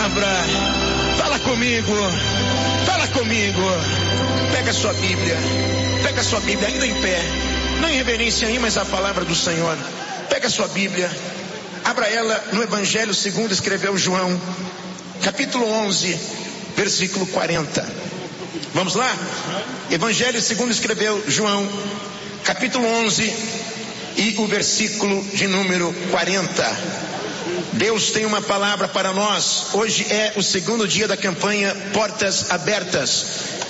Abra, fala comigo, pega a sua Bíblia, ainda em pé, não em reverência aí, mas a palavra do Senhor. Pega a sua Bíblia, abra ela no Evangelho segundo escreveu João, capítulo 11, versículo 40. Vamos lá? Evangelho segundo escreveu João, capítulo 11 e o versículo de número 40. Deus tem uma palavra para nós. Hoje é o segundo dia da campanha Portas Abertas.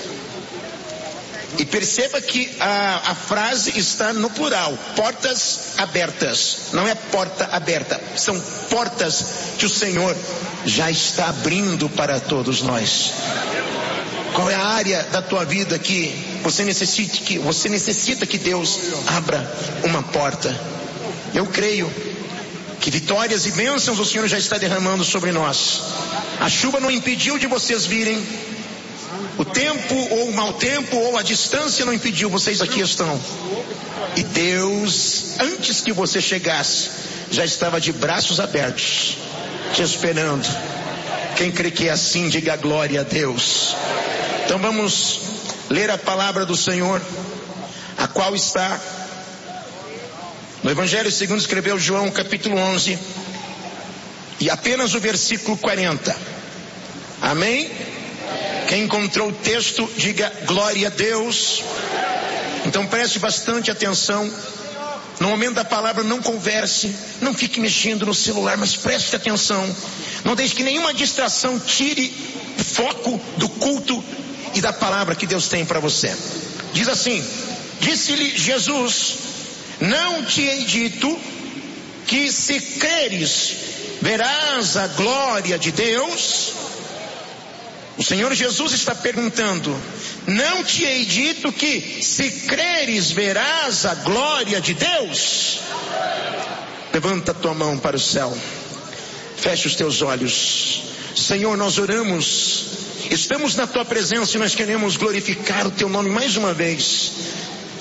E perceba que a frase está no plural, portas abertas, não é porta aberta, são portas que o Senhor já está abrindo para todos nós. Qual é a área da tua vida que você necessita que Deus abra uma porta? Eu creio que vitórias e bênçãos o Senhor já está derramando sobre nós. A chuva não impediu de vocês virem, o tempo ou o mau tempo ou a distância não impediu, vocês aqui estão. E Deus, antes que você chegasse, já estava de braços abertos, te esperando. Quem crê que é assim, diga glória a Deus. Então vamos ler a palavra do Senhor, a qual está no Evangelho segundo escreveu João, capítulo 11, e apenas o versículo 40. Amém? Quem encontrou o texto, diga glória a Deus. Então preste bastante atenção. No momento da palavra, não converse, não fique mexendo no celular, mas preste atenção. Não deixe que nenhuma distração tire o foco do culto e da palavra que Deus tem para você. Diz assim: disse-lhe Jesus: não te hei dito que se creres verás a glória de Deus? O Senhor Jesus está perguntando: não te hei dito que se creres verás a glória de Deus? Levanta a tua mão para o céu, fecha os teus olhos. Senhor, nós oramos, estamos na tua presença e nós queremos glorificar o teu nome mais uma vez.